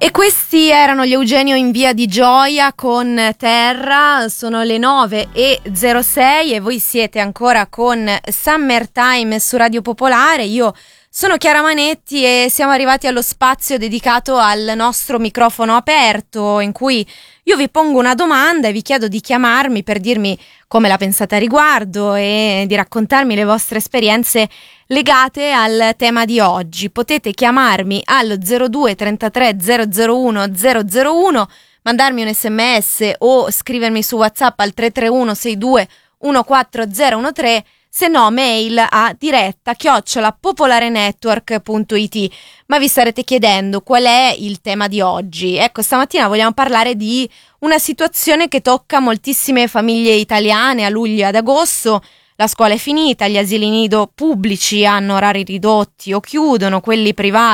E questi erano gli Eugenio in Via di Gioia con Terra. Sono le 9:06 e voi siete ancora con Summertime su Radio Popolare. Io sono Chiara Manetti e siamo arrivati allo spazio dedicato al nostro microfono aperto, in cui io vi pongo una domanda e vi chiedo di chiamarmi per dirmi come la pensate a riguardo e di raccontarmi le vostre esperienze legate al tema di oggi. Potete chiamarmi allo 02 33 001 001, mandarmi un sms o scrivermi su WhatsApp al 331 62 14013, se no mail a diretta@popolarenetwork.it. Ma vi starete chiedendo qual è il tema di oggi? Ecco, stamattina vogliamo parlare di una situazione che tocca moltissime famiglie italiane a luglio e ad agosto. La scuola è finita, gli asili nido pubblici hanno orari ridotti o chiudono, quelli privati